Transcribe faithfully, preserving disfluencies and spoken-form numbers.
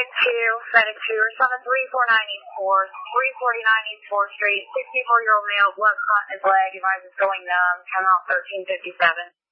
Medic two, Medic two, seven three four nine East fourth, three forty-nine East fourth Street, sixty-four-year-old male, blood clot in his leg, advises going numb, come out thirteen fifty-seven.